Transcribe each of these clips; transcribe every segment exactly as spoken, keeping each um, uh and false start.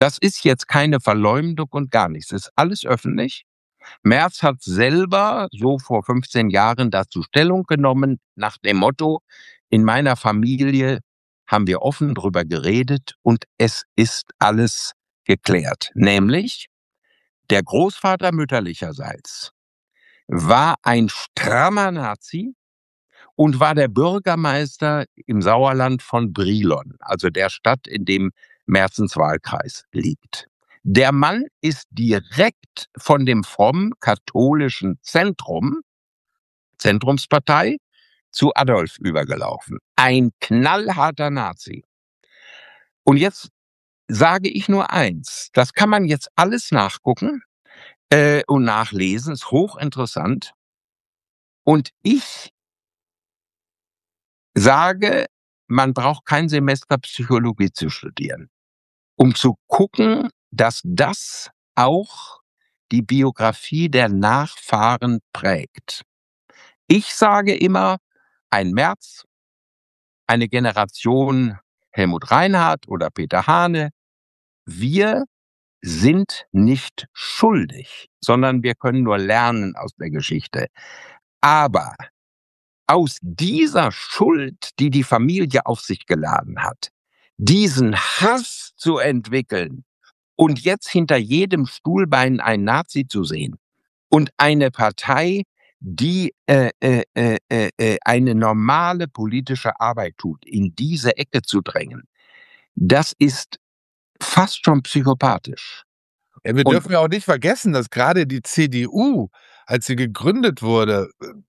Das ist jetzt keine Verleumdung und gar nichts. Es ist alles öffentlich. Merz hat selber so vor fünfzehn Jahren dazu Stellung genommen, nach dem Motto: In meiner Familie haben wir offen drüber geredet und es ist alles geklärt. Nämlich, der Großvater mütterlicherseits war ein strammer Nazi und war der Bürgermeister im Sauerland von Brilon, also der Stadt, in dem Merzens Wahlkreis liegt. Der Mann ist direkt von dem frommen katholischen Zentrum, Zentrumspartei, zu Adolf übergelaufen. Ein knallharter Nazi. Und jetzt sage ich nur eins, das kann man jetzt alles nachgucken äh, und nachlesen, ist hochinteressant. Und ich sage, man braucht kein Semester Psychologie zu studieren, um zu gucken, dass das auch die Biografie der Nachfahren prägt. Ich sage immer, ein Merz, eine Generation Helmut Reinhardt oder Peter Hane, wir sind nicht schuldig, sondern wir können nur lernen aus der Geschichte. Aber aus dieser Schuld, die die Familie auf sich geladen hat, diesen Hass zu entwickeln und jetzt hinter jedem Stuhlbein einen Nazi zu sehen und eine Partei, die äh, äh, äh, äh, eine normale politische Arbeit tut, in diese Ecke zu drängen, das ist fast schon psychopathisch. Ja, wir Und dürfen ja auch nicht vergessen, dass gerade die C D U, als sie gegründet wurde,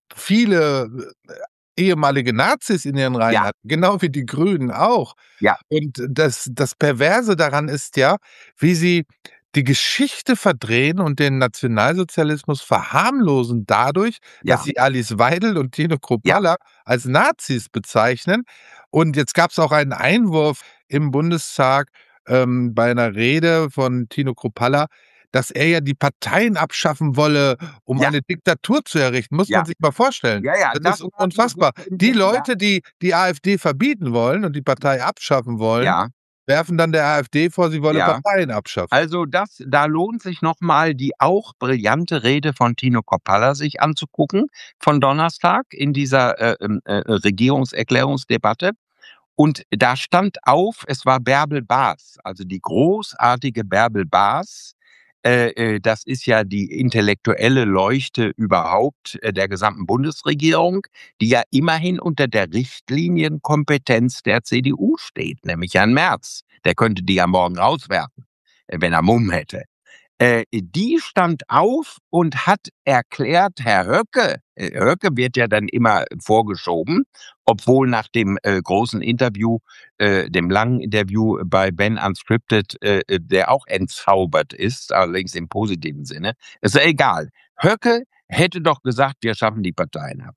viele äh, ehemalige Nazis in ihren Reihen ja, hat, genau wie die Grünen auch. ja, Und das das Perverse daran ist ja, wie sie die Geschichte verdrehen und den Nationalsozialismus verharmlosen dadurch, dass ja, sie Alice Weidel und Tino ja, Kruppalla als Nazis bezeichnen. Und jetzt gab's auch einen Einwurf im Bundestag, ähm, bei einer Rede von Tino Kruppalla, dass er ja die Parteien abschaffen wolle, um ja, eine Diktatur zu errichten. Muss man ja, sich mal vorstellen. ja, ja, Das das ist war die unfassbar. Die ja, Leute, die die AfD verbieten wollen und die Partei abschaffen wollen, ja, werfen dann der AfD vor, sie wolle ja. Parteien abschaffen. Also das, da lohnt sich nochmal die auch brillante Rede von Tino Kruppalla sich anzugucken, von Donnerstag in dieser äh, ähm, äh, Regierungserklärungsdebatte. Und da stand auf, es war Bärbel Baas, also die großartige Bärbel Baas. Äh, äh, das ist ja die intellektuelle Leuchte überhaupt äh, der gesamten Bundesregierung, die ja immerhin unter der Richtlinienkompetenz der C D U steht, nämlich Herrn Merz. Der könnte die ja morgen rauswerfen, äh, wenn er Mumm hätte. Äh, die stand auf und hat erklärt, Herr Höcke, äh, Höcke wird ja dann immer vorgeschoben, obwohl nach dem äh, großen Interview, äh, dem langen Interview bei Ben Unscripted, äh, äh, der auch entzaubert ist, allerdings im positiven Sinne, ist ja egal. Höcke hätte doch gesagt, wir schaffen die Parteien ab.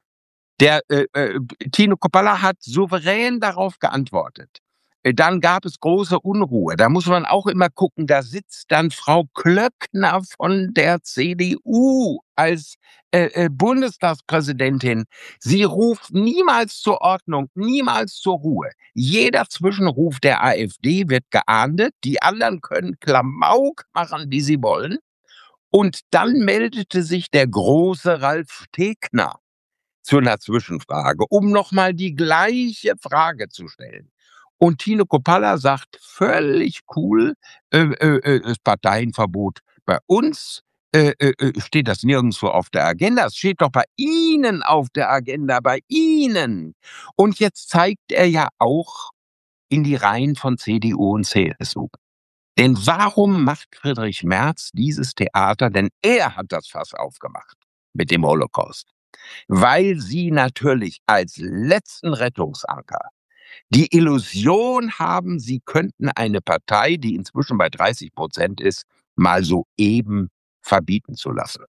Der äh, äh, Tino Kruppalla hat souverän darauf geantwortet. Äh, Dann gab es große Unruhe. Da muss man auch immer gucken, da sitzt dann Frau Klöckner von der C D U als äh, äh, Bundestagspräsidentin. Sie ruft niemals zur Ordnung, niemals zur Ruhe. Jeder Zwischenruf der AfD wird geahndet. Die anderen können Klamauk machen, wie sie wollen. Und dann meldete sich der große Ralf Stegner zu einer Zwischenfrage, um nochmal die gleiche Frage zu stellen. Und Tino Kruppalla sagt völlig cool, äh, äh, äh, das Parteienverbot bei uns äh, äh, äh, steht das nirgendwo auf der Agenda. Es steht doch bei Ihnen auf der Agenda, bei Ihnen. Und jetzt zeigt er ja auch in die Reihen von C D U und C S U. Denn warum macht Friedrich Merz dieses Theater? Denn er hat das Fass aufgemacht mit dem Holocaust. Weil sie natürlich als letzten Rettungsanker die Illusion haben, sie könnten eine Partei, die inzwischen bei dreißig Prozent ist, mal so eben verbieten zu lassen.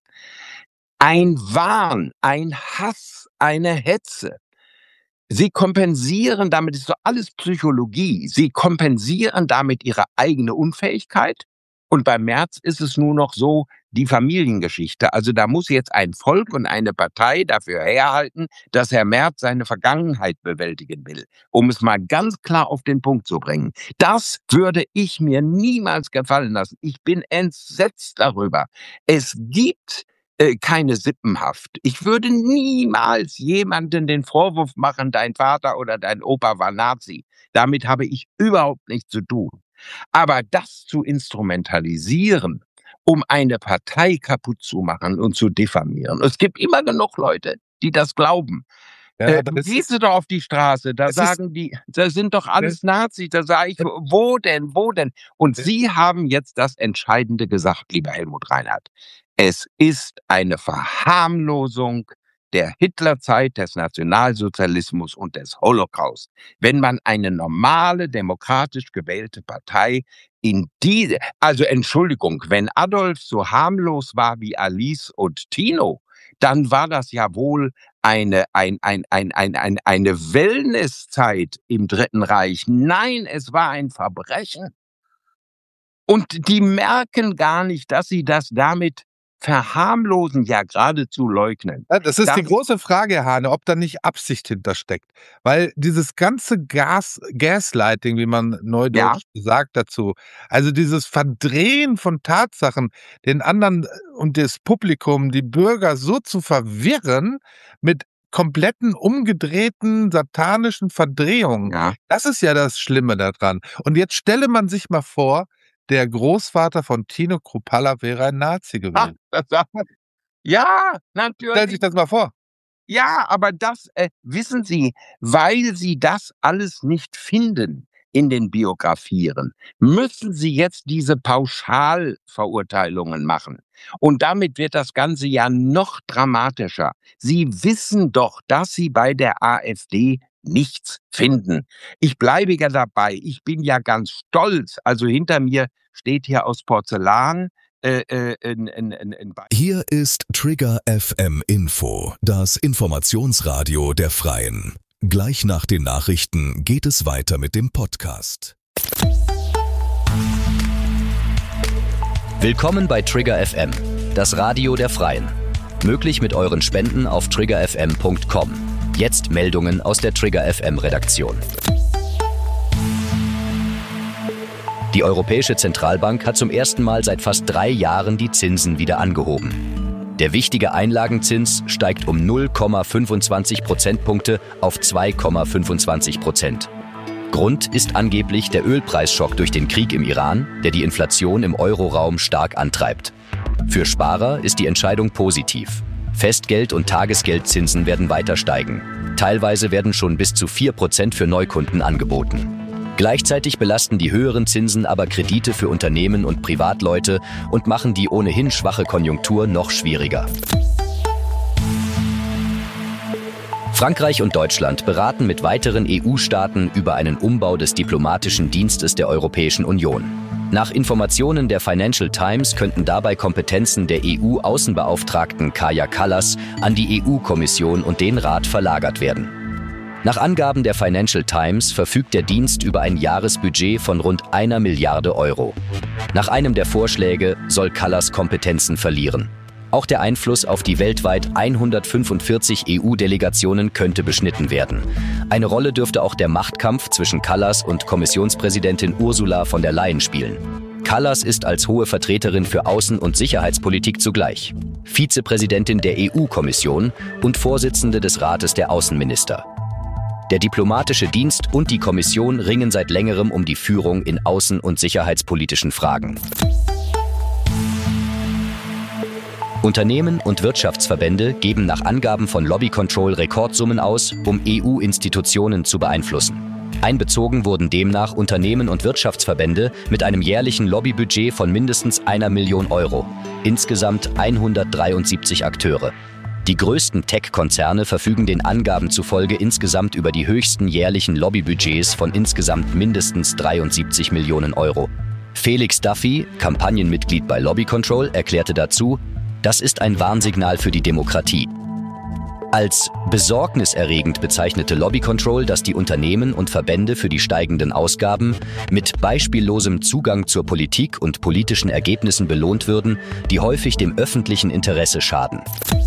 Ein Wahn, ein Hass, eine Hetze. Sie kompensieren damit, ist doch alles Psychologie, sie kompensieren damit ihre eigene Unfähigkeit Und bei Merz ist es nur noch so die Familiengeschichte. Also da muss jetzt ein Volk und eine Partei dafür herhalten, dass Herr Merz seine Vergangenheit bewältigen will, um es mal ganz klar auf den Punkt zu bringen. Das würde ich mir niemals gefallen lassen. Ich bin entsetzt darüber. Es gibt äh, keine Sippenhaft. Ich würde niemals jemanden den Vorwurf machen, dein Vater oder dein Opa war Nazi. Damit habe ich überhaupt nichts zu tun. Aber das zu instrumentalisieren, um eine Partei kaputt zu machen und zu diffamieren. Es gibt immer genug Leute, die das glauben. Ja, Äh, das gehst ist, du doch auf die Straße, da es ist, sagen die, da sind doch alles Nazis. Da sage ich, wo denn, wo denn? Und Sie haben jetzt das Entscheidende gesagt, lieber Helmut Reinhardt. Es ist eine Verharmlosung der Hitlerzeit, des Nationalsozialismus und des Holocaust. Wenn man eine normale, demokratisch gewählte Partei in diese, also Entschuldigung, wenn Adolf so harmlos war wie Alice und Tino, dann war das ja wohl eine, ein, ein, ein, ein, ein, eine Wellnesszeit im Dritten Reich. Nein, es war ein Verbrechen. Und die merken gar nicht, dass sie das damit verharmlosen, ja geradezu leugnen. Ja, das ist Das, die große Frage, Herr Hahne, ob da nicht Absicht hintersteckt. Weil dieses ganze Gas, Gaslighting, wie man neudeutsch ja, sagt dazu, also dieses Verdrehen von Tatsachen, den anderen und das Publikum, die Bürger so zu verwirren mit kompletten umgedrehten satanischen Verdrehungen, ja. das ist ja das Schlimme daran. Und jetzt stelle man sich mal vor, der Großvater von Tino Kruppalla wäre ein Nazi Ah, gewesen. das sagt man. Ja, Stellen Sie sich natürlich. das mal vor. Ja, aber das, äh, wissen Sie, weil Sie das alles nicht finden in den Biografien, müssen Sie jetzt diese Pauschalverurteilungen machen. Und damit wird das Ganze ja noch dramatischer. Sie wissen doch, dass Sie bei der AfD nichts finden. Ich bleibe ja dabei. Ich bin ja ganz stolz. Also hinter mir steht hier aus Porzellan äh, äh, ein, ein, ein, ein Hier ist Trigger F M Info, das Informationsradio der Freien. Gleich nach den Nachrichten geht es weiter mit dem Podcast. Willkommen bei Trigger F M, das Radio der Freien. Möglich mit euren Spenden auf trigger f m punkt com. Jetzt Meldungen aus der Trigger F M Redaktion. Die Europäische Zentralbank hat zum ersten Mal seit fast drei Jahren die Zinsen wieder angehoben. Der wichtige Einlagenzins steigt um null Komma fünfundzwanzig Prozentpunkte auf zwei Komma fünfundzwanzig Prozent. Grund ist angeblich der Ölpreisschock durch den Krieg im Iran, der die Inflation im Euroraum stark antreibt. Für Sparer ist die Entscheidung positiv. Festgeld- und Tagesgeldzinsen werden weiter steigen. Teilweise werden schon bis zu vier Prozent für Neukunden angeboten. Gleichzeitig belasten die höheren Zinsen aber Kredite für Unternehmen und Privatleute und machen die ohnehin schwache Konjunktur noch schwieriger. Frankreich und Deutschland beraten mit weiteren E U-Staaten über einen Umbau des diplomatischen Dienstes der Europäischen Union. Nach Informationen der Financial Times könnten dabei Kompetenzen der E U-Außenbeauftragten Kaja Kallas an die E U-Kommission und den Rat verlagert werden. Nach Angaben der Financial Times verfügt der Dienst über ein Jahresbudget von rund einer Milliarde Euro. Nach einem der Vorschläge soll Kallas Kompetenzen verlieren. Auch der Einfluss auf die weltweit hundertfünfundvierzig E U-Delegationen könnte beschnitten werden. Eine Rolle dürfte auch der Machtkampf zwischen Kallas und Kommissionspräsidentin Ursula von der Leyen spielen. Kallas ist als hohe Vertreterin für Außen- und Sicherheitspolitik zugleich Vizepräsidentin der E U-Kommission und Vorsitzende des Rates der Außenminister. Der diplomatische Dienst und die Kommission ringen seit längerem um die Führung in außen- und sicherheitspolitischen Fragen. Unternehmen und Wirtschaftsverbände geben nach Angaben von Lobby Control Rekordsummen aus, um E U-Institutionen zu beeinflussen. Einbezogen wurden demnach Unternehmen und Wirtschaftsverbände mit einem jährlichen Lobbybudget von mindestens einer Million Euro. Insgesamt hundertdreiundsiebzig Akteure. Die größten Tech-Konzerne verfügen den Angaben zufolge insgesamt über die höchsten jährlichen Lobbybudgets von insgesamt mindestens dreiundsiebzig Millionen Euro. Felix Duffy, Kampagnenmitglied bei Lobby Control, erklärte dazu: Das ist ein Warnsignal für die Demokratie. Als besorgniserregend bezeichnete Lobby Control, dass die Unternehmen und Verbände für die steigenden Ausgaben mit beispiellosem Zugang zur Politik und politischen Ergebnissen belohnt würden, die häufig dem öffentlichen Interesse schaden.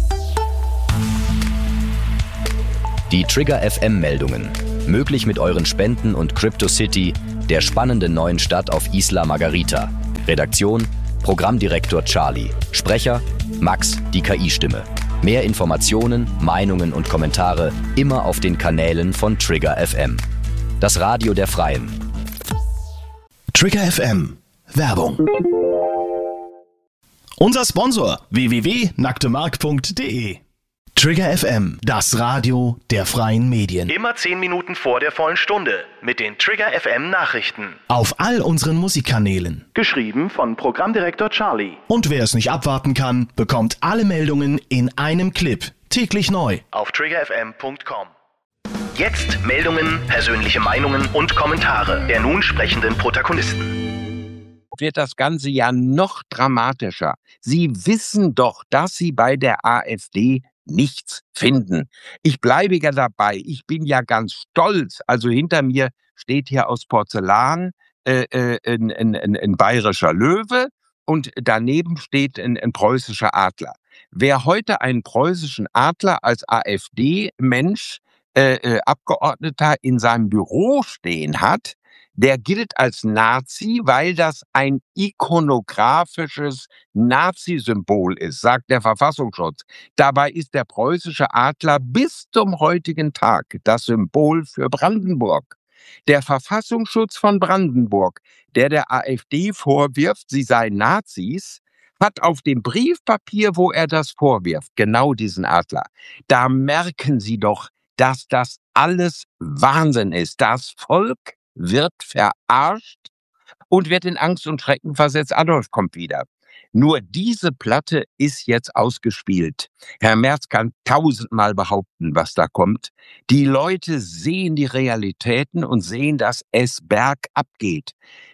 Die Trigger F M-Meldungen. Möglich mit euren Spenden und CryptoCity, der spannenden neuen Stadt auf Isla Margarita. Redaktion: Programmdirektor Charlie. Sprecher: Max, die K I-Stimme. Mehr Informationen, Meinungen und Kommentare immer auf den Kanälen von Trigger F M. Das Radio der Freien. Trigger F M. Werbung. Unser Sponsor w w w punkt nacktemark punkt de. Trigger F M, das Radio der freien Medien. Immer zehn Minuten vor der vollen Stunde mit den Trigger F M Nachrichten. Auf all unseren Musikkanälen. Geschrieben von Programmdirektor Charlie. Und wer es nicht abwarten kann, bekommt alle Meldungen in einem Clip. Täglich neu. Auf trigger f m punkt com. Jetzt Meldungen, persönliche Meinungen und Kommentare der nun sprechenden Protagonisten. Wird das Ganze ja noch dramatischer. Sie wissen doch, dass Sie bei der AfD nichts finden. Ich bleibe ja dabei. Ich bin ja ganz stolz. Also hinter mir steht hier aus Porzellan äh, äh, ein, ein, ein, ein bayerischer Löwe und daneben steht ein, ein preußischer Adler. Wer heute einen preußischen Adler als AfD-Mensch, äh, äh, Abgeordneter in seinem Büro stehen hat, der gilt als Nazi, weil das ein ikonografisches Nazi-Symbol ist, sagt der Verfassungsschutz. Dabei ist der preußische Adler bis zum heutigen Tag das Symbol für Brandenburg. Der Verfassungsschutz von Brandenburg, der der AfD vorwirft, sie seien Nazis, hat auf dem Briefpapier, wo er das vorwirft, genau diesen Adler. Da merken Sie doch, dass das alles Wahnsinn ist. Das Volk wird verarscht und wird in Angst und Schrecken versetzt. Adolf kommt wieder. Nur diese Platte ist jetzt ausgespielt. Herr Merz kann tausendmal behaupten, was da kommt. Die Leute sehen die Realitäten und sehen, dass es bergab geht.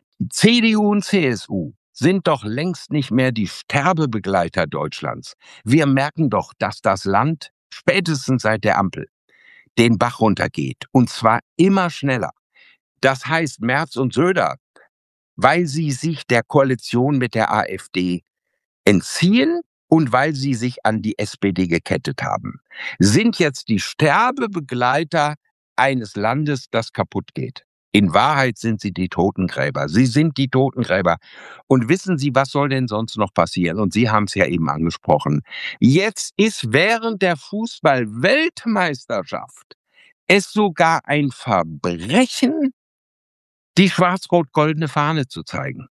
C D U und C S U sind doch längst nicht mehr die Sterbebegleiter Deutschlands. Wir merken doch, dass das Land spätestens seit der Ampel den Bach runtergeht. Und zwar immer schneller. Das heißt, Merz und Söder, weil sie sich der Koalition mit der AfD entziehen und weil sie sich an die S P D gekettet haben, sind jetzt die Sterbebegleiter eines Landes, das kaputt geht. In Wahrheit sind sie die Totengräber. Sie sind die Totengräber. Und wissen Sie, was soll denn sonst noch passieren? Und Sie haben es ja eben angesprochen. Jetzt ist während der Fußball-Weltmeisterschaft es sogar ein Verbrechen, die schwarz-rot-goldene Fahne zu zeigen.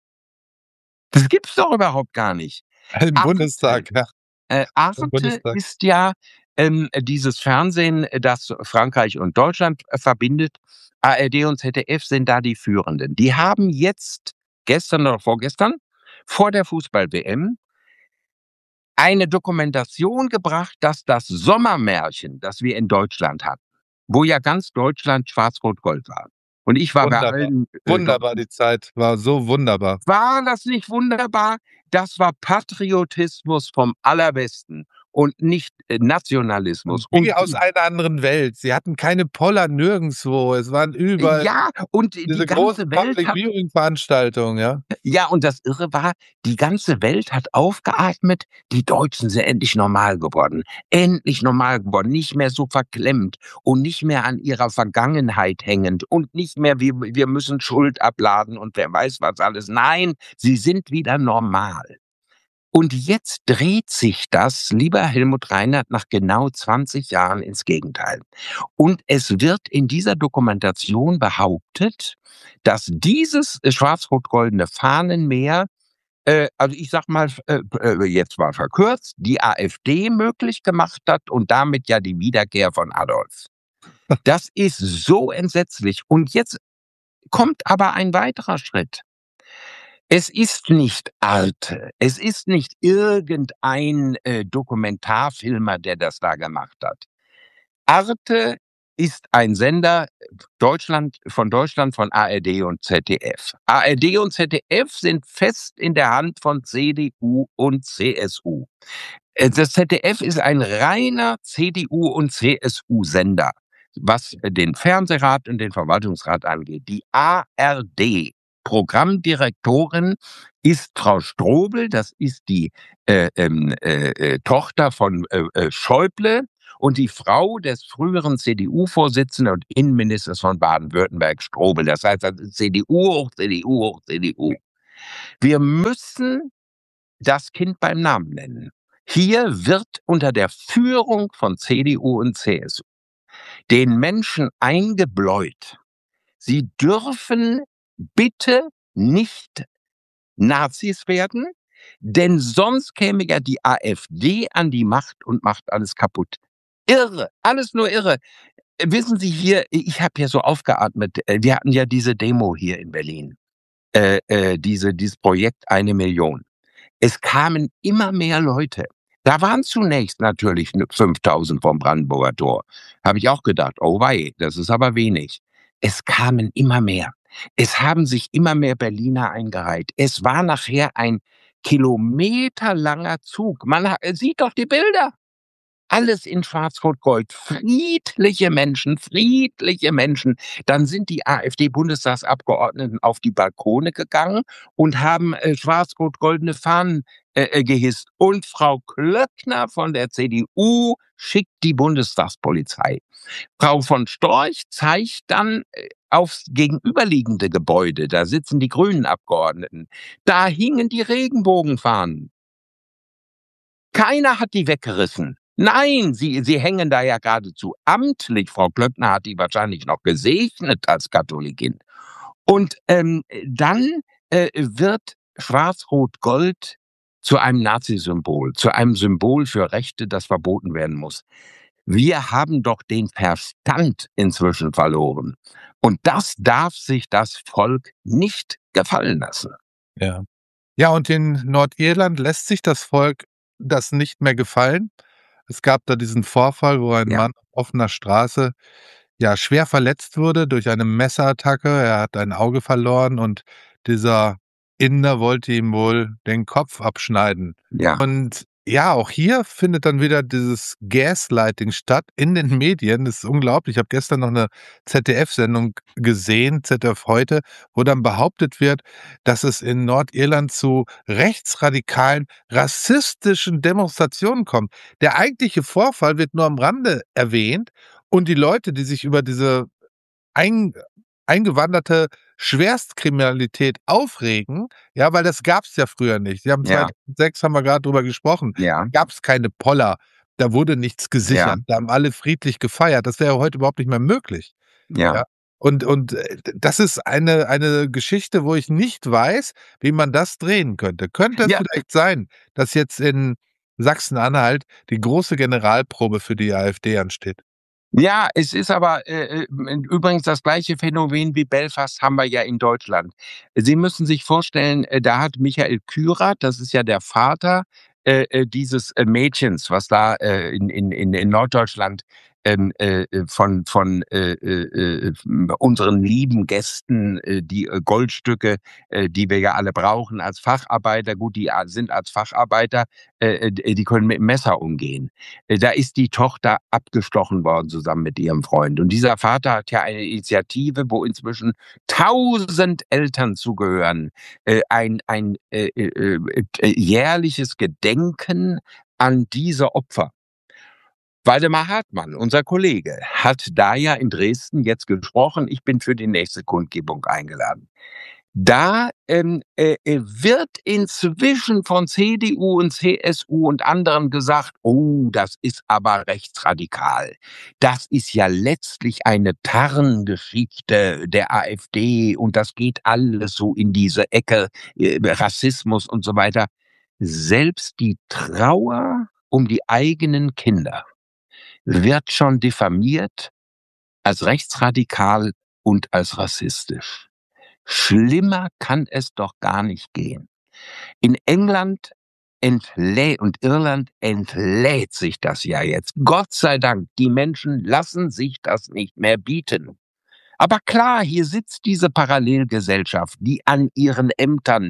Das gibt's doch überhaupt gar nicht. Im Arte, Bundestag, ja. Äh, Im Arte Bundestag. ist ja ähm, dieses Fernsehen, das Frankreich und Deutschland äh, verbindet. A R D und Z D F sind da die Führenden. Die haben jetzt, gestern oder vorgestern, vor der Fußball-W M, eine Dokumentation gebracht, dass das Sommermärchen, das wir in Deutschland hatten, wo ja ganz Deutschland schwarz-rot-gold war. Und ich war Wunderbar. bei allen. Äh, Wunderbar, die Zeit war so wunderbar. War das nicht wunderbar? Das war Patriotismus vom Allerbesten und nicht äh, Nationalismus. Wie Und aus einer anderen Welt. Sie hatten keine Poller nirgendwo. Es waren überall ja, und die diese ganze großen Welt Public hat, Viewing Veranstaltungen, ja. ja, und das Irre war, die ganze Welt hat aufgeatmet, die Deutschen sind endlich normal geworden. Endlich normal geworden, nicht mehr so verklemmt und nicht mehr an ihrer Vergangenheit hängend und nicht mehr, wir, wir müssen Schuld abladen und wer weiß was alles. Nein, sie sind wieder normal. Und jetzt dreht sich das, lieber Helmut Reinhardt, nach genau zwanzig Jahren ins Gegenteil. Und es wird in dieser Dokumentation behauptet, dass dieses äh, schwarz-rot-goldene Fahnenmeer, äh, also ich sag mal, äh, äh, jetzt mal verkürzt, die AfD möglich gemacht hat und damit ja die Wiederkehr von Adolf. Das ist so entsetzlich. Und jetzt kommt aber ein weiterer Schritt. Es ist nicht Arte, es ist nicht irgendein äh, Dokumentarfilmer, der das da gemacht hat. Arte ist ein Sender Deutschland, von Deutschland von A R D und Z D F. A R D und Z D F sind fest in der Hand von C D U und C S U. Das Z D F ist ein reiner C D U- und C S U-Sender, was den Fernsehrat und den Verwaltungsrat angeht. Die A R D, Programmdirektorin, ist Frau Strobel, das ist die äh, ähm, äh, äh, Tochter von äh, äh, Schäuble und die Frau des früheren C D U-Vorsitzenden und Innenministers von Baden-Württemberg, Strobel. Das heißt, das ist C D U hoch C D U hoch C D U. Wir müssen das Kind beim Namen nennen. Hier wird unter der Führung von C D U und C S U den Menschen eingebläut, sie dürfen bitte nicht Nazis werden, denn sonst käme ja die AfD an die Macht und macht alles kaputt. Irre, alles nur irre. Wissen Sie hier, ich habe ja so aufgeatmet, wir hatten ja diese Demo hier in Berlin, äh, äh, diese, dieses Projekt Eine Million. Es kamen immer mehr Leute. Da waren zunächst natürlich fünftausend vom Brandenburger Tor. Habe ich auch gedacht, oh wei, das ist aber wenig. Es kamen immer mehr. Es haben sich immer mehr Berliner eingereiht. Es war nachher ein kilometerlanger Zug. Man ha- sieht doch die Bilder. Alles in Schwarz-Rot-Gold. Friedliche Menschen, friedliche Menschen. Dann sind die AfD-Bundestagsabgeordneten auf die Balkone gegangen und haben äh, schwarz-rot-goldene Fahnen äh, äh, gehisst. Und Frau Klöckner von der C D U schickt die Bundestagspolizei. Frau von Storch zeigt dann äh, aufs gegenüberliegende Gebäude. Da sitzen die grünen Abgeordneten. Da hingen die Regenbogenfahnen. Keiner hat die weggerissen. Nein, sie, sie hängen da ja geradezu amtlich. Frau Klöckner hat die wahrscheinlich noch gesegnet als Katholikin. Und ähm, dann äh, wird Schwarz-Rot-Gold zu einem Nazi-Symbol, zu einem Symbol für Rechte, das verboten werden muss. Wir haben doch den Verstand inzwischen verloren. Und das darf sich das Volk nicht gefallen lassen. Ja. Ja, und in Nordirland lässt sich das Volk das nicht mehr gefallen. Es gab da diesen Vorfall, wo ein Ja. Mann auf offener Straße ja schwer verletzt wurde durch eine Messerattacke. Er hat ein Auge verloren und dieser Inder wollte ihm wohl den Kopf abschneiden. Ja. Und ja, auch hier findet dann wieder dieses Gaslighting statt in den Medien. Das ist unglaublich. Ich habe gestern noch eine Z D F-Sendung gesehen, Z D F heute, wo dann behauptet wird, dass es in Nordirland zu rechtsradikalen, rassistischen Demonstrationen kommt. Der eigentliche Vorfall wird nur am Rande erwähnt und die Leute, die sich über diese ein eingewanderte Schwerstkriminalität aufregen, ja, weil das gab's ja früher nicht. Sie haben Ja. zweitausendsechs haben wir grad drüber gesprochen. Ja. Da gab's keine Poller, da wurde nichts gesichert, Ja. da haben alle friedlich gefeiert. Das wäre heute überhaupt nicht mehr möglich. Ja. Ja. Und und, äh, das ist eine eine Geschichte, wo ich nicht weiß, wie man das drehen könnte. Könnte es Ja. vielleicht sein, dass jetzt in Sachsen-Anhalt die große Generalprobe für die AfD ansteht? Ja, es ist aber äh, äh, übrigens das gleiche Phänomen wie Belfast haben wir ja in Deutschland. Sie müssen sich vorstellen, äh, da hat Michael Kürath, das ist ja der Vater äh, äh, dieses äh, Mädchens, was da äh, in, in, in in Norddeutschland ähm, äh, äh, von, von äh, äh, äh, unseren lieben Gästen äh, die äh, Goldstücke, äh, die wir ja alle brauchen als Facharbeiter, gut, die äh, sind als Facharbeiter, äh, äh, die können mit dem Messer umgehen. Äh, Da ist die Tochter abgestochen worden zusammen mit ihrem Freund. Und dieser Vater hat ja eine Initiative, wo inzwischen tausend Eltern zugehören, äh, ein, ein äh, äh, äh, jährliches Gedenken an diese Opfer. Waldemar Hartmann, unser Kollege, hat da ja in Dresden jetzt gesprochen. Ich bin für die nächste Kundgebung eingeladen. Da ähm, äh, äh, wird inzwischen von C D U und C S U und anderen gesagt, oh, das ist aber rechtsradikal. Das ist ja letztlich eine Tarngeschichte der AfD und das geht alles so in diese Ecke, äh, Rassismus und so weiter. Selbst die Trauer um die eigenen Kinder wird schon diffamiert als rechtsradikal und als rassistisch. Schlimmer kann es doch gar nicht gehen. In England entlädt und Irland entlädt sich das ja jetzt. Gott sei Dank, die Menschen lassen sich das nicht mehr bieten. Aber klar, hier sitzt diese Parallelgesellschaft, die an ihren Ämtern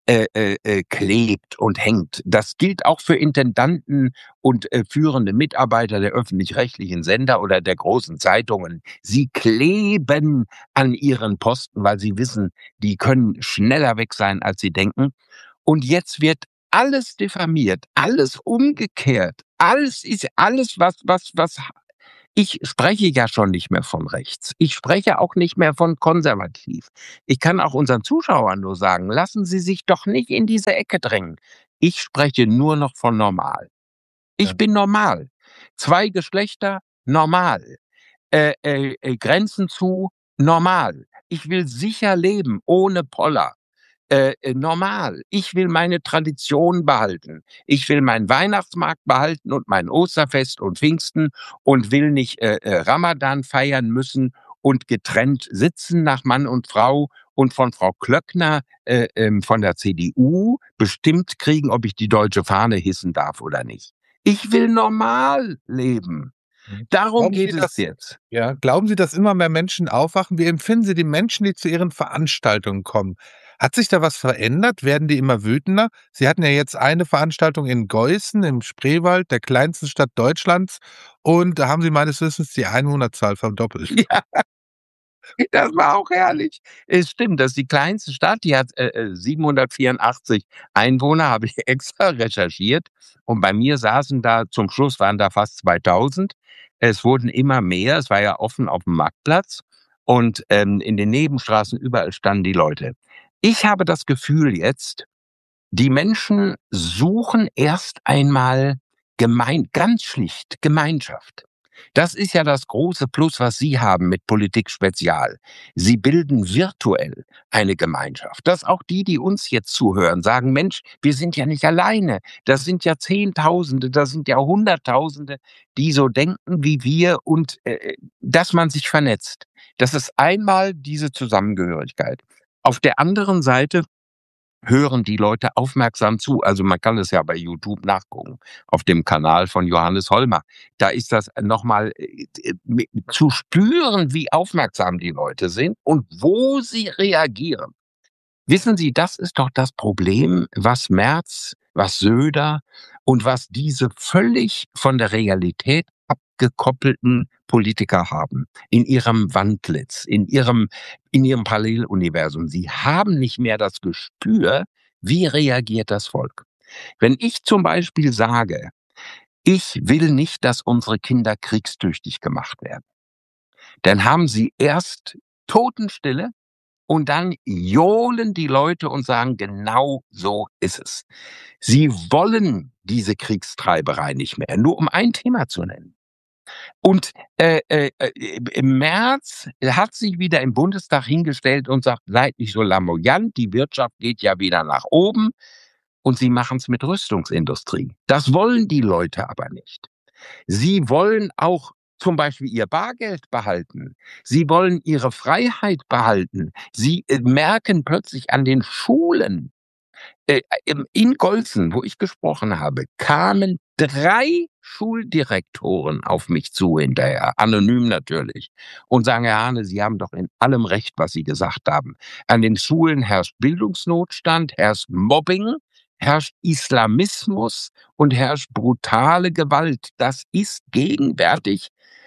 äh, äh, äh, klebt und hängt. Das gilt auch für Intendanten und äh, führende Mitarbeiter der öffentlich-rechtlichen Sender oder der großen Zeitungen. Sie kleben an ihren Posten, weil sie wissen, die können schneller weg sein, als sie denken. Und jetzt wird alles diffamiert, alles umgekehrt, alles ist alles, was, was, was. Ich spreche ja schon nicht mehr von rechts. Ich spreche auch nicht mehr von konservativ. Ich kann auch unseren Zuschauern nur sagen, lassen Sie sich doch nicht in diese Ecke drängen. Ich spreche nur noch von normal. Ich Ja. bin normal. Zwei Geschlechter, normal. Äh, äh, äh, Grenzen zu, normal. Ich will sicher leben, ohne Poller. Äh, äh, normal. Ich will meine Tradition behalten. Ich will meinen Weihnachtsmarkt behalten und mein Osterfest und Pfingsten und will nicht äh, äh, Ramadan feiern müssen und getrennt sitzen nach Mann und Frau und von Frau Klöckner äh, ähm, von der C D U bestimmt kriegen, ob ich die deutsche Fahne hissen darf oder nicht. Ich will normal leben. Mhm. Darum Glauben Sie, geht es dass jetzt. ja, glauben Sie, dass immer mehr Menschen aufwachen? Wie empfinden Sie die Menschen, die zu Ihren Veranstaltungen kommen? Hat sich da was verändert? Werden die immer wütender? Sie hatten ja jetzt eine Veranstaltung in Geußen im Spreewald, der kleinsten Stadt Deutschlands, und da haben Sie meines Wissens die Einwohnerzahl verdoppelt. Ja, das war auch herrlich. Es stimmt, das ist die kleinste Stadt, die hat äh, äh, siebenhundertvierundachtzig Einwohner, habe ich extra recherchiert. Und bei mir saßen da, zum Schluss waren da fast zweitausend. Es wurden immer mehr, es war ja offen auf dem Marktplatz. Und ähm, in den Nebenstraßen überall standen die Leute. Ich habe das Gefühl jetzt, die Menschen suchen erst einmal gemein, ganz schlicht Gemeinschaft. Das ist ja das große Plus, was Sie haben mit Politik Spezial. Sie bilden virtuell eine Gemeinschaft. Dass auch die, die uns jetzt zuhören, sagen, Mensch, wir sind ja nicht alleine. Das sind ja Zehntausende, das sind ja Hunderttausende, die so denken wie wir und äh, dass man sich vernetzt. Das ist einmal diese Zusammengehörigkeit. Auf der anderen Seite hören die Leute aufmerksam zu. Also man kann es ja bei YouTube nachgucken, auf dem Kanal von Johannes Holmer. Da ist das nochmal äh, äh, zu spüren, wie aufmerksam die Leute sind und wo sie reagieren. Wissen Sie, das ist doch das Problem, was Merz, was Söder und was diese völlig von der Realität abgekoppelten Politiker haben. In ihrem Wandlitz, in ihrem, in ihrem Paralleluniversum. Sie haben nicht mehr das Gespür, wie reagiert das Volk. Wenn ich zum Beispiel sage, ich will nicht, dass unsere Kinder kriegstüchtig gemacht werden, dann haben sie erst Totenstille und dann johlen die Leute und sagen, genau so ist es. Sie wollen diese Kriegstreiberei nicht mehr, nur um ein Thema zu nennen. Und äh, äh, äh, im März hat sich wieder im Bundestag hingestellt und sagt, seid nicht so lamoyant, die Wirtschaft geht ja wieder nach oben. Und sie machen es mit Rüstungsindustrie. Das wollen die Leute aber nicht. Sie wollen auch zum Beispiel ihr Bargeld behalten. Sie wollen ihre Freiheit behalten. Sie äh, merken plötzlich an den Schulen, äh, in Golzen, wo ich gesprochen habe, kamen drei Schuldirektoren auf mich zu hinterher, anonym natürlich, und sagen, Herr Hane, Sie haben doch in allem recht, was Sie gesagt haben. An den Schulen herrscht Bildungsnotstand, herrscht Mobbing, herrscht Islamismus und herrscht brutale Gewalt. Das ist gegenwärtig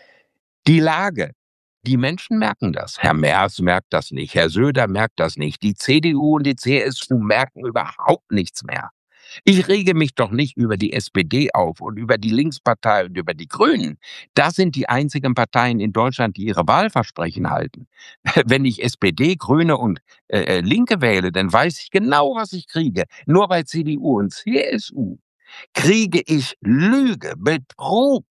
die Lage. Die Menschen merken das. Herr Merz merkt das nicht. Herr Söder merkt das nicht. Die C D U und die C S U merken überhaupt nichts mehr. Ich rege mich doch nicht über die S P D auf und über die Linkspartei und über die Grünen. Das sind die einzigen Parteien in Deutschland, die ihre Wahlversprechen halten. Wenn ich S P D, Grüne und äh, Linke wähle, dann weiß ich genau, was ich kriege. Nur bei C D U und C S U kriege ich Lüge, Betrug.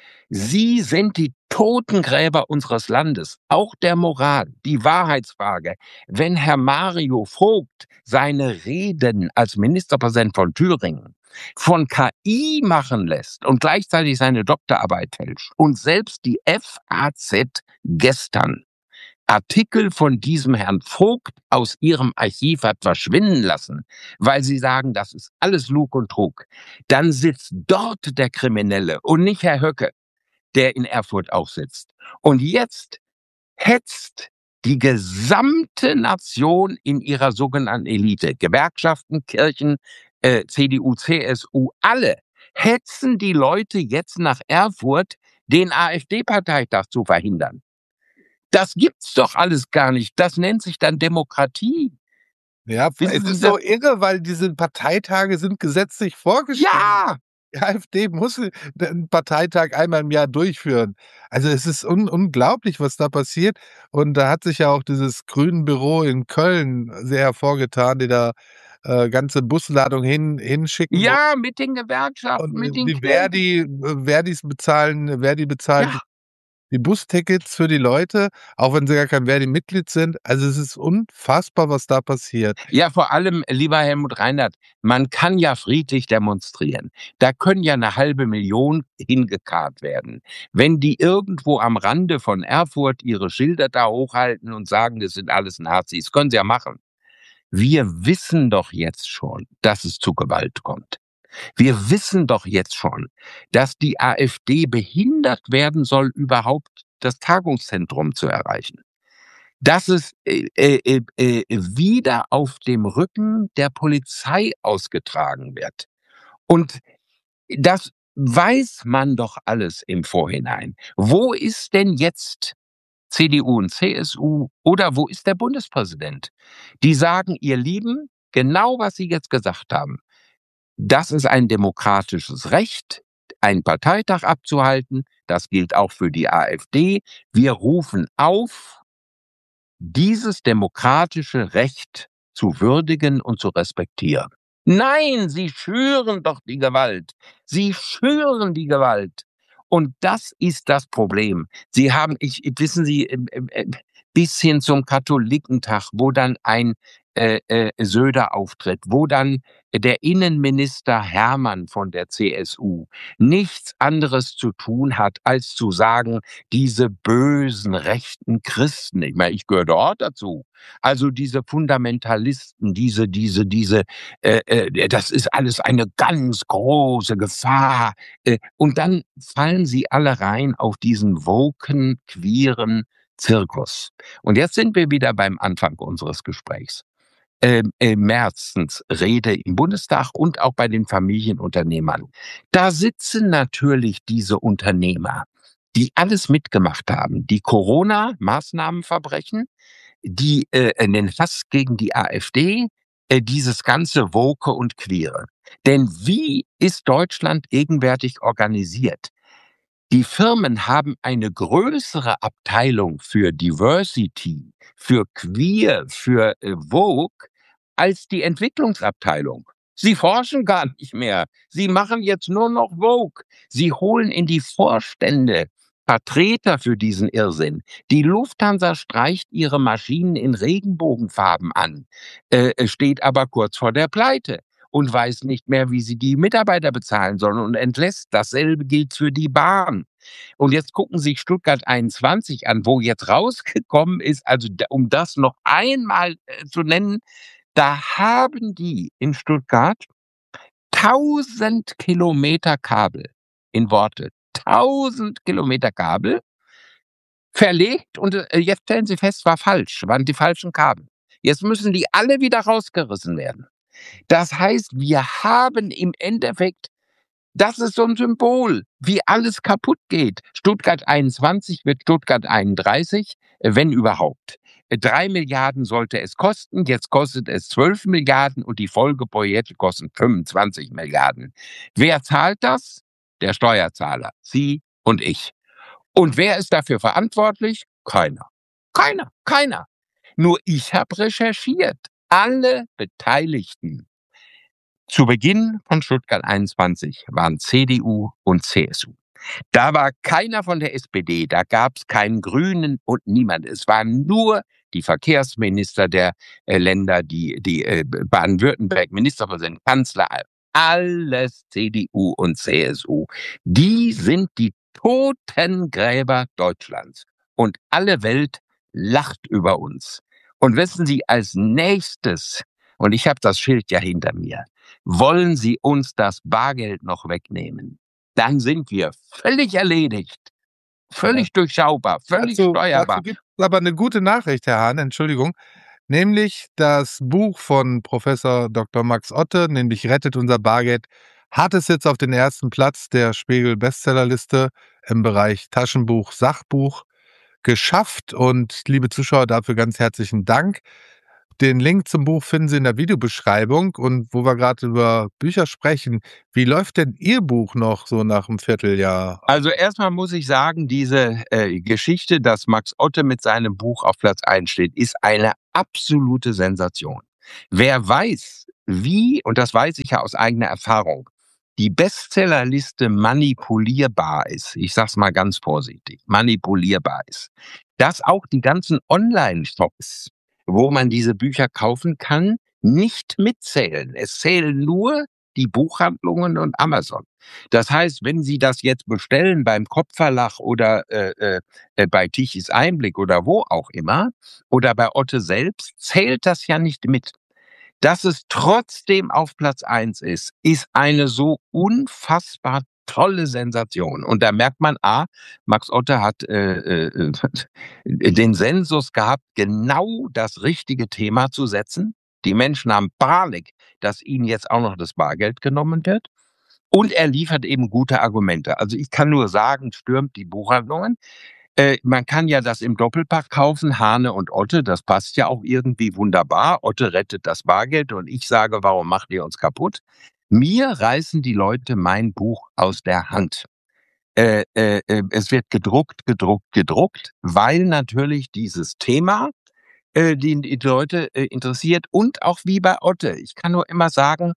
Sie sind die Totengräber unseres Landes, auch der Moral, die Wahrheitsfrage. Wenn Herr Mario Vogt seine Reden als Ministerpräsident von Thüringen von K I machen lässt und gleichzeitig seine Doktorarbeit fälscht und selbst die F A Z gestern Artikel von diesem Herrn Vogt aus ihrem Archiv hat verschwinden lassen, weil sie sagen, das ist alles Lug und Trug, dann sitzt dort der Kriminelle und nicht Herr Höcke, der in Erfurt auch sitzt. Und jetzt hetzt die gesamte Nation in ihrer sogenannten Elite, Gewerkschaften, Kirchen, äh, C D U, C S U, alle hetzen die Leute jetzt nach Erfurt, den AfD-Parteitag zu verhindern. Das gibt's doch alles gar nicht. Das nennt sich dann Demokratie. Ja, es ist so irre, weil diese Parteitage sind gesetzlich vorgeschrieben. Ja! Die AfD muss einen Parteitag einmal im Jahr durchführen. Also es ist un unglaublich, was da passiert. Und da hat sich ja auch dieses Grünen-Büro in Köln sehr hervorgetan, die da äh, ganze Busladung hin, hinschicken. Ja, mit den Gewerkschaften, Und mit den die Kirchen. Verdi, äh, Verdis bezahlen, Verdi bezahlt Ja. die Bustickets für die Leute, auch wenn sie gar kein Verdi-Mitglied sind. Also es ist unfassbar, was da passiert. Ja, vor allem, lieber Helmut Reinhardt, man kann ja friedlich demonstrieren. Da können ja eine halbe Million hingekarrt werden. Wenn die irgendwo am Rande von Erfurt ihre Schilder da hochhalten und sagen, das sind alles Nazis, können sie ja machen. Wir wissen doch jetzt schon, dass es zu Gewalt kommt. Wir wissen doch jetzt schon, dass die AfD behindert werden soll, überhaupt das Tagungszentrum zu erreichen. Dass es äh, äh, äh, wieder auf dem Rücken der Polizei ausgetragen wird. Und das weiß man doch alles im Vorhinein. Wo ist denn jetzt C D U und C S U oder wo ist der Bundespräsident? Die sagen, ihr Lieben, genau was sie jetzt gesagt haben. Das ist ein demokratisches Recht, einen Parteitag abzuhalten. Das gilt auch für die AfD. Wir rufen auf, dieses demokratische Recht zu würdigen und zu respektieren. Nein, sie schüren doch die Gewalt. Sie schüren die Gewalt. Und das ist das Problem. Sie haben, ich, wissen Sie, äh, äh, bis hin zum Katholikentag, wo dann ein äh, äh, Söder auftritt, wo dann der Innenminister Hermann von der C S U nichts anderes zu tun hat, als zu sagen, diese bösen rechten Christen, ich meine, ich gehöre dort dazu, also diese Fundamentalisten, diese, diese, diese, äh, äh, das ist alles eine ganz große Gefahr. Äh, und dann fallen sie alle rein auf diesen woken, queeren Zirkus. Und jetzt sind wir wieder beim Anfang unseres Gesprächs. Ähm, äh, Merzens Rede im Bundestag und auch bei den Familienunternehmern. Da sitzen natürlich diese Unternehmer, die alles mitgemacht haben, die Corona-Maßnahmen verbrechen, die äh, den Hass gegen die AfD, äh, dieses ganze Woke und Queere. Denn wie ist Deutschland gegenwärtig organisiert? Die Firmen haben eine größere Abteilung für Diversity, für Queer, für äh, Vogue als die Entwicklungsabteilung. Sie forschen gar nicht mehr. Sie machen jetzt nur noch Vogue. Sie holen in die Vorstände Vertreter für diesen Irrsinn. Die Lufthansa streicht ihre Maschinen in Regenbogenfarben an, äh, steht aber kurz vor der Pleite und weiß nicht mehr, wie sie die Mitarbeiter bezahlen sollen und entlässt. Dasselbe gilt für die Bahn. Und jetzt gucken Sie sich Stuttgart einundzwanzig an, wo jetzt rausgekommen ist, also um das noch einmal äh, zu nennen, da haben die in Stuttgart tausend Kilometer Kabel, in Worte, tausend Kilometer Kabel verlegt und äh, jetzt stellen Sie fest, war falsch, waren die falschen Kabel. Jetzt müssen die alle wieder rausgerissen werden. Das heißt, wir haben im Endeffekt, das ist so ein Symbol, wie alles kaputt geht. Stuttgart einundzwanzig wird Stuttgart einunddreißig, wenn überhaupt. Drei Milliarden sollte es kosten, jetzt kostet es zwölf Milliarden und die Folgeprojekte kosten fünfundzwanzig Milliarden. Wer zahlt das? Der Steuerzahler, Sie und ich. Und wer ist dafür verantwortlich? Keiner. Keiner, keiner. Nur ich habe recherchiert. Alle Beteiligten zu Beginn von Stuttgart einundzwanzig waren C D U und C S U. Da war keiner von der S P D, da gab es keinen Grünen und niemand. Es waren nur die Verkehrsminister der äh, Länder, die, die äh, Baden-Württemberg, Ministerpräsident, Kanzler, alles C D U und C S U. Die sind die Totengräber Deutschlands. Und alle Welt lacht über uns. Und wissen Sie, als nächstes, und ich habe das Schild ja hinter mir, wollen Sie uns das Bargeld noch wegnehmen, dann sind wir völlig erledigt, völlig ja. durchschaubar, völlig dazu, steuerbar. Dazu gibt es aber eine gute Nachricht, Herr Hahn, Entschuldigung, nämlich das Buch von Professor Doktor Max Otte, nämlich „Rettet unser Bargeld", hat es jetzt auf den ersten Platz der Spiegel-Bestsellerliste im Bereich Taschenbuch, Sachbuch geschafft. Und liebe Zuschauer, dafür ganz herzlichen Dank. Den Link zum Buch finden Sie in der Videobeschreibung. Und wo wir gerade über Bücher sprechen, wie läuft denn Ihr Buch noch so nach einem Vierteljahr? Also erstmal muss ich sagen, diese äh, Geschichte, dass Max Otte mit seinem Buch auf Platz eins steht, ist eine absolute Sensation. Wer weiß, wie, und das weiß ich ja aus eigener Erfahrung, die Bestsellerliste manipulierbar ist, ich sag's mal ganz vorsichtig, manipulierbar ist, dass auch die ganzen Online-Shops, wo man diese Bücher kaufen kann, nicht mitzählen. Es zählen nur die Buchhandlungen und Amazon. Das heißt, wenn Sie das jetzt bestellen beim Kopfverlag oder äh, äh, bei Tichys Einblick oder wo auch immer oder bei Otte selbst, zählt das ja nicht mit. Dass es trotzdem auf Platz eins ist, ist eine so unfassbar tolle Sensation. Und da merkt man, A, Max Otte hat äh, äh, den Sensus gehabt, genau das richtige Thema zu setzen. Die Menschen haben Panik, dass ihnen jetzt auch noch das Bargeld genommen wird. Und er liefert eben gute Argumente. Also ich kann nur sagen, stürmt die Buchhandlungen. Äh, man kann ja das im Doppelpack kaufen, Hane und Otte, das passt ja auch irgendwie wunderbar. Otte rettet das Bargeld und ich sage, warum macht ihr uns kaputt? Mir reißen die Leute mein Buch aus der Hand. Äh, äh, äh, es wird gedruckt, gedruckt, gedruckt, weil natürlich dieses Thema äh, die, die Leute äh, interessiert und auch wie bei Otte. Ich kann nur immer sagen,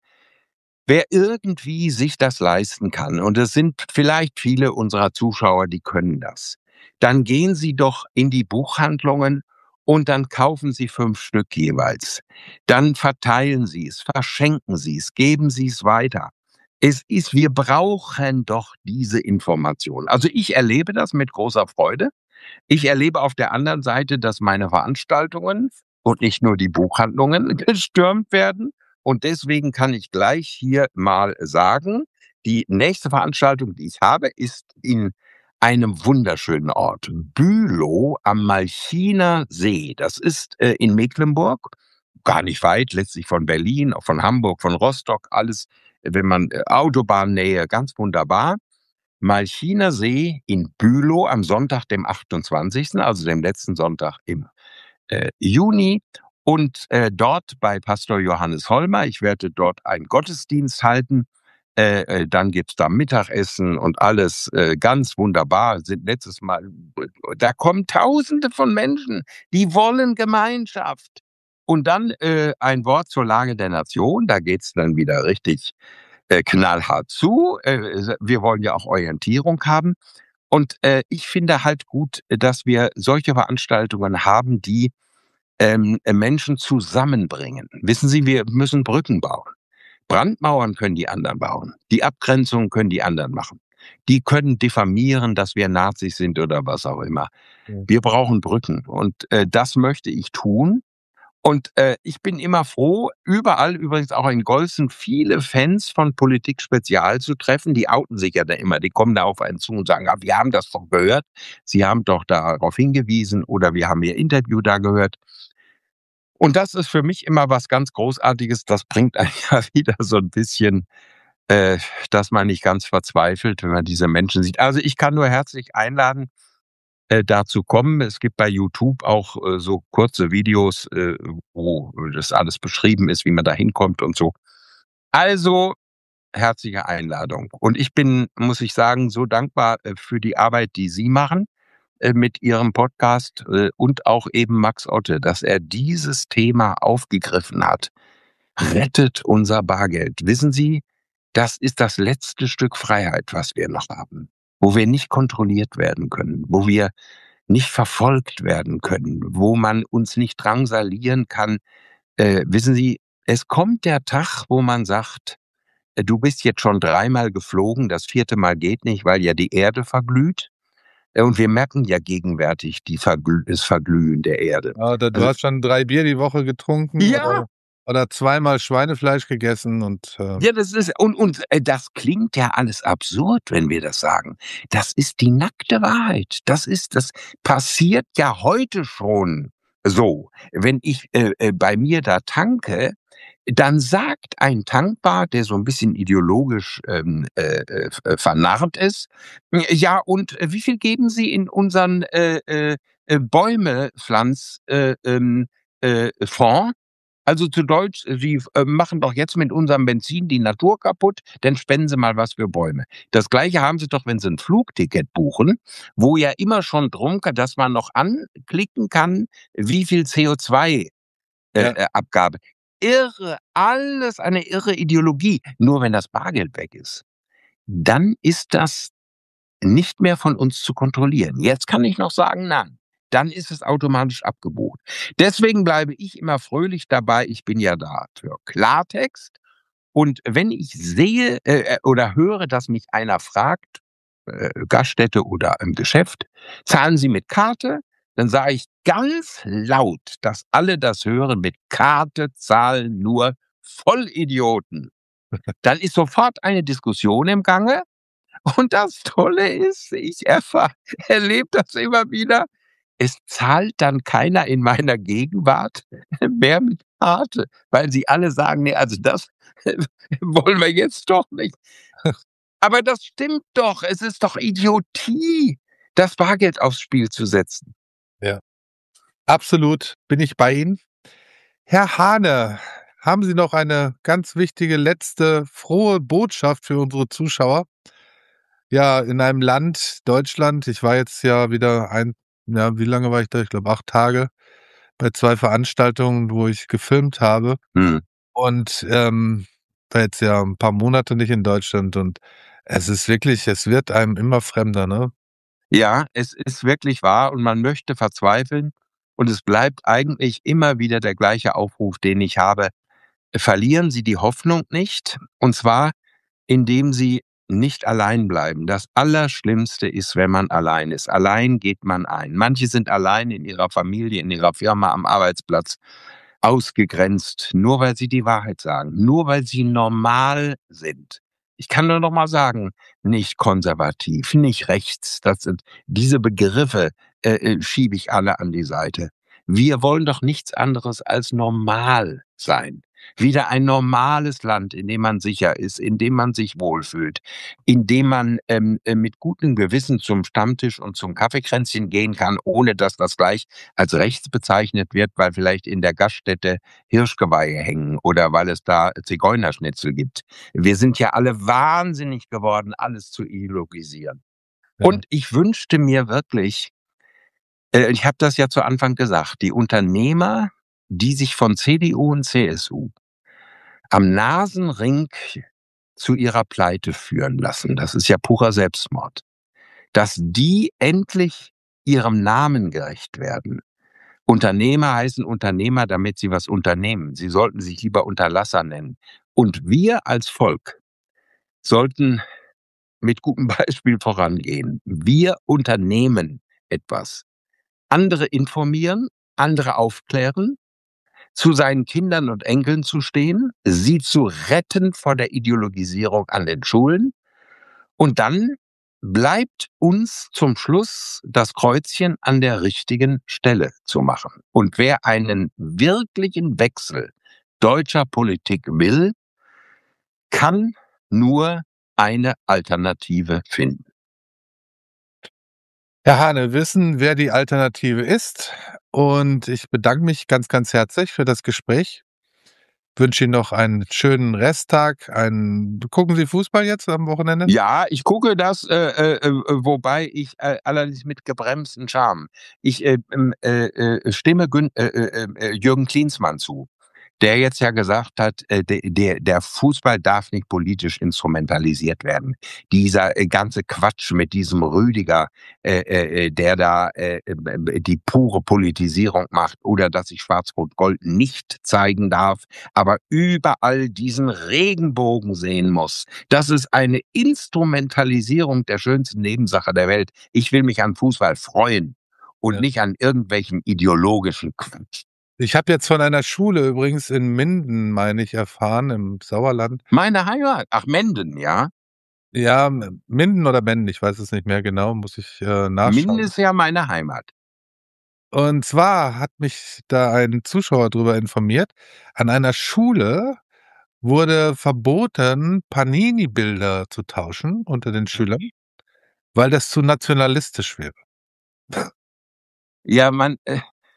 wer irgendwie sich das leisten kann, und es sind vielleicht viele unserer Zuschauer, die können das, dann gehen Sie doch in die Buchhandlungen und dann kaufen Sie fünf Stück jeweils. Dann verteilen Sie es, verschenken Sie es, geben Sie es weiter. Es ist, wir brauchen doch diese Information. Also ich erlebe das mit großer Freude. Ich erlebe auf der anderen Seite, dass meine Veranstaltungen und nicht nur die Buchhandlungen gestürmt werden. Und deswegen kann ich gleich hier mal sagen, die nächste Veranstaltung, die ich habe, ist in einem wunderschönen Ort, Bülow am Malchiner See. Das ist äh, in Mecklenburg, gar nicht weit, letztlich von Berlin, auch von Hamburg, von Rostock, alles, äh, wenn man äh, Autobahnnähe, ganz wunderbar. Malchiner See in Bülow am Sonntag, dem achtundzwanzigsten, also dem letzten Sonntag im äh, Juni. Und äh, dort bei Pastor Johannes Holmer, ich werde dort einen Gottesdienst halten. Äh, äh, dann gibt's da Mittagessen und alles äh, ganz wunderbar. Sind letztes Mal, da kommen Tausende von Menschen, die wollen Gemeinschaft. Und dann äh, ein Wort zur Lage der Nation. Da geht's dann wieder richtig äh, knallhart zu. Äh, wir wollen ja auch Orientierung haben. Und äh, ich finde halt gut, dass wir solche Veranstaltungen haben, die ähm, Menschen zusammenbringen. Wissen Sie, wir müssen Brücken bauen. Brandmauern können die anderen bauen. Die Abgrenzungen können die anderen machen. Die können diffamieren, dass wir Nazis sind oder was auch immer. Ja. Wir brauchen Brücken. Und äh, das möchte ich tun. Und äh, ich bin immer froh, überall, übrigens auch in Golzen, viele Fans von Politik Spezial zu treffen. Die outen sich ja da immer. Die kommen da auf einen zu und sagen, ah, wir haben das doch gehört. Sie haben doch darauf hingewiesen oder wir haben Ihr Interview da gehört. Und das ist für mich immer was ganz Großartiges. Das bringt einen ja wieder so ein bisschen, äh, dass man nicht ganz verzweifelt, wenn man diese Menschen sieht. Also ich kann nur herzlich einladen, äh, da zu kommen. Es gibt bei YouTube auch äh, so kurze Videos, äh, wo das alles beschrieben ist, wie man da hinkommt und so. Also herzliche Einladung. Und ich bin, muss ich sagen, so dankbar äh, für die Arbeit, die Sie machen mit Ihrem Podcast äh, und auch eben Max Otte, dass er dieses Thema aufgegriffen hat. Rettet unser Bargeld. Wissen Sie, das ist das letzte Stück Freiheit, was wir noch haben, wo wir nicht kontrolliert werden können, wo wir nicht verfolgt werden können, wo man uns nicht drangsalieren kann. Äh, wissen Sie, es kommt der Tag, wo man sagt, äh, du bist jetzt schon dreimal geflogen, das vierte Mal geht nicht, weil ja die Erde verglüht. Und wir merken ja gegenwärtig die Verglü das Verglühen der Erde. Ja, da, du also, hast schon drei Bier die Woche getrunken? Ja, oder? Oder zweimal Schweinefleisch gegessen und, äh Ja, das ist und und, äh, das klingt ja alles absurd, wenn wir das sagen. Das ist die nackte Wahrheit. Das ist das passiert ja heute schon so. Wenn ich, äh, äh, bei mir da tanke, dann sagt ein Tankwart, der so 'n bisschen ideologisch, ähm, äh, äh, v äh, vernarrt ist: „Hm, ja, und äh, wie viel geben Sie in unseren, äh, äh, äh, Bäume-Pflanz äh, ähm, äh, Fonds? Also zu Deutsch, Sie f äh, machen doch jetzt mit unserem Benzin die Natur kaputt, dann spenden Sie mal was für Bäume." Das Gleiche haben Sie doch, wenn Sie 'n Flugticket buchen, wo ja immer schon drum ka dass man noch anklicken kann, wie viel C O zwei äh, Ja. äh, Abgabe. Irre, alles eine irre Ideologie. Nur wenn das Bargeld weg ist, dann ist das nicht mehr von uns zu kontrollieren. Jetzt kann ich noch sagen: „Nein", dann ist es automatisch abgebucht. Deswegen bleibe ich immer fröhlich dabei, ich bin ja da für Klartext. Und wenn ich sehe, äh, äh, oder höre, dass mich einer fragt, äh, Gaststätte oder im Geschäft: „Zahlen Sie mit Karte?" Dann sage ich ganz laut, dass alle das hören: „Mit Karte zahlen nur Vollidioten." Dann ist sofort eine Diskussion im Gange. Und das Tolle ist, ich erfahre erlebe das immer wieder, es zahlt dann keiner in meiner Gegenwart mehr mit Karte, weil sie alle sagen: „Ne, also das wollen wir jetzt doch nicht." Aber das stimmt doch. Es ist doch Idiotie, das Bargeld aufs Spiel zu setzen. Ja. Absolut, bin ich bei Ihnen. Herr Hane, haben Sie noch eine ganz wichtige letzte frohe Botschaft für unsere Zuschauer? Ja, in einem Land, Deutschland ich war jetzt ja wieder ein ja, wie lange war ich da? Ich glaube acht Tage bei zwei Veranstaltungen, wo ich gefilmt habe. Mhm. Und, ähm, war jetzt ja 'n paar Monate nicht in Deutschland und es ist wirklich es wird einem immer fremder, ne? Ja, es ist wirklich wahr und man möchte verzweifeln und es bleibt eigentlich immer wieder der gleiche Aufruf, den ich habe: Verlieren Sie die Hoffnung nicht, und zwar, indem Sie nicht allein bleiben. Das Allerschlimmste ist, wenn man allein ist. Allein geht man ein. Manche sind allein in ihrer Familie, in ihrer Firma, am Arbeitsplatz, ausgegrenzt, nur weil sie die Wahrheit sagen, nur weil sie normal sind. Ich kann nur noch mal sagen, nicht konservativ, nicht rechts, das sind diese Begriffe, äh, äh, schiebe ich alle an die Seite. Wir wollen doch nichts anderes als normal sein. Wieder ein normales Land, in dem man sicher ist, in dem man sich wohlfühlt, in dem man, ähm, äh, mit gutem Gewissen zum Stammtisch und zum Kaffeekränzchen gehen kann, ohne dass das gleich als rechts bezeichnet wird, weil vielleicht in der Gaststätte Hirschgeweihe hängen oder weil es da Zigeunerschnitzel gibt. Wir sind ja alle wahnsinnig geworden, alles zu ideologisieren. Ja. Und ich wünschte mir wirklich äh, ich habe das ja zu Anfang gesagt, die Unternehmer, die sich von C D U und C S U am Nasenring zu ihrer Pleite führen lassen, das ist ja purer Selbstmord, dass die endlich ihrem Namen gerecht werden. Unternehmer heißen Unternehmer, damit sie was unternehmen. Sie sollten sich lieber Unterlasser nennen. Und wir als Volk sollten mit gutem Beispiel vorangehen. Wir unternehmen etwas. Andere informieren, andere aufklären, zu seinen Kindern und Enkeln zu stehen, sie zu retten vor der Ideologisierung an den Schulen. Und dann bleibt uns zum Schluss das Kreuzchen an der richtigen Stelle zu machen. Und wer einen wirklichen Wechsel deutscher Politik will, kann nur eine Alternative finden. Herr Hane, wir wissen, wer die Alternative ist. Und ich bedanke mich ganz, ganz herzlich für das Gespräch. Wünsche Ihnen noch einen schönen Resttag. Ein gucken Sie Fußball jetzt am Wochenende? Ja, ich gucke das, äh, äh, äh, wobei ich äh, allerdings mit gebremsten Charme. Ich, äh, ähm, äh, äh, stimme Gün äh, äh, äh, Jürgen Klinsmann zu, der jetzt ja gesagt hat, äh, de der der Fußball darf nicht politisch instrumentalisiert werden. Dieser, äh, ganze Quatsch mit diesem Rüdiger, äh, äh, äh, der da, äh, äh, die pure Politisierung macht oder dass sich Schwarz-Rot-Gold nicht zeigen darf, aber überall diesen Regenbogen sehen muss. Das ist eine Instrumentalisierung der schönsten Nebensache der Welt. Ich will mich an Fußball freuen und Ja. nicht an irgendwelchem ideologischen Quatsch. Ich habe jetzt von einer Schule übrigens in Minden, meine ich, erfahren, im Sauerland. Meine Heimat. Ach, Menden, ja? Ja, M Minden oder Menden, ich weiß es nicht mehr genau, muss ich, äh, Minden nachschauen. ist ja meine Heimat. Und zwar hat mich da ein Zuschauer drüber informiert, an einer Schule wurde verboten, Panini-Bilder zu tauschen unter den Schülern, weil das zu nationalistisch wäre. Ja, man, äh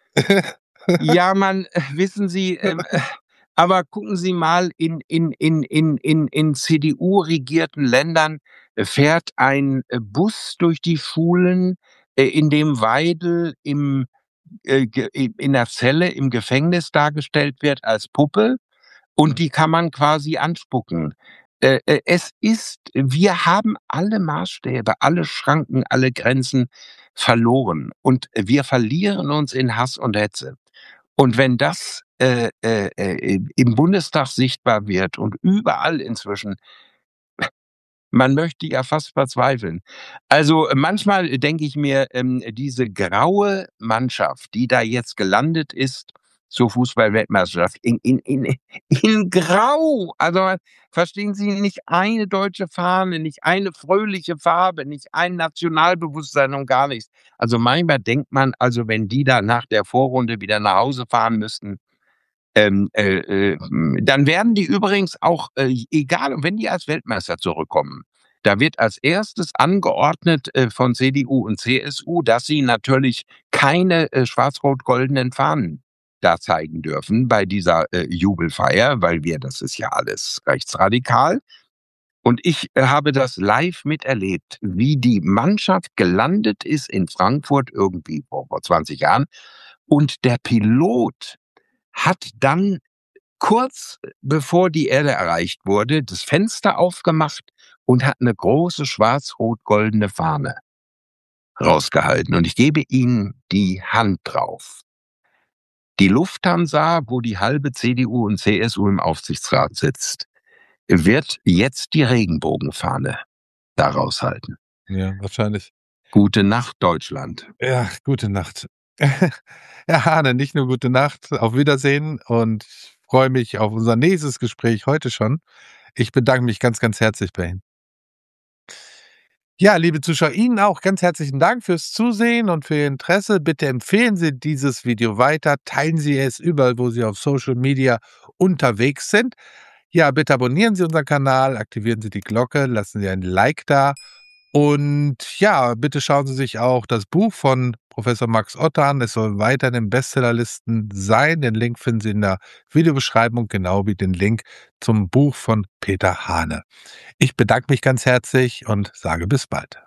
ja, man, äh, wissen Sie, ähm, äh, aber gucken Sie mal, in in in in in in C D U-regierten Ländern äh, fährt ein, äh, Bus durch die Schulen, äh, in dem Weidel im äh, ge i in der Zelle im Gefängnis dargestellt wird als Puppe und die kann man quasi anspucken. Äh, äh, es ist wir haben alle Maßstäbe, alle Schranken, alle Grenzen verloren und wir verlieren uns in Hass und Hetze. Und wenn das, äh, äh, äh, im Bundestag sichtbar wird und überall inzwischen, man möchte ja fast verzweifeln. Also, manchmal denke ich mir, ähm, diese graue Mannschaft, die da jetzt gelandet ist zur Fußball-Weltmeisterschaft in in in in Grau. Also, verstehen Sie, nicht eine deutsche Fahne, nicht eine fröhliche Farbe, nicht ein Nationalbewusstsein und gar nichts. Also, manchmal denkt man, also, wenn die da nach der Vorrunde wieder nach Hause fahren müssten, ähm, äh, äh, hm, dann werden die übrigens auch, äh, egal, wenn die als Weltmeister zurückkommen, da wird als erstes angeordnet, äh, von C D U und C S U, dass sie natürlich keine, äh, schwarz-rot-goldenen Fahnen da zeigen dürfen bei dieser, äh, Jubelfeier, weil wir das ist ja alles rechtsradikal. Und ich, äh, habe das live miterlebt, wie die Mannschaft gelandet ist in Frankfurt irgendwie vor vor zwanzig Jahren und der Pilot hat dann kurz bevor die Erde erreicht wurde, das Fenster aufgemacht und hat 'ne große schwarz-rot-goldene Fahne rausgehalten. Und ich gebe Ihnen die Hand drauf. Die Lufthansa, wo die halbe C D U und C S U im Aufsichtsrat sitzt, wird jetzt die Regenbogenfahne da raushalten. Ja, wahrscheinlich. Gute Nacht, Deutschland. Ja, gute Nacht. Ja, Hane, nicht nur gute Nacht, auf Wiedersehen und ich freue mich auf unser nächstes Gespräch heute schon. Ich bedanke mich ganz, ganz herzlich bei Ihnen. Ja, liebe Zuschauer, Ihnen auch ganz herzlichen Dank fürs Zusehen und für Ihr Interesse. Bitte empfehlen Sie dieses Video weiter, teilen Sie es überall, wo Sie auf Social Media unterwegs sind. Ja, bitte abonnieren Sie unseren Kanal, aktivieren Sie die Glocke, lassen Sie ein Like da und ja, bitte schauen Sie sich auch das Buch von Professor Max Otte an. Es soll weiterhin in Bestsellerlisten sein. Den Link finden Sie in der Videobeschreibung, genau wie den Link zum Buch von Peter Hane. Ich bedanke mich ganz herzlich und sage bis bald.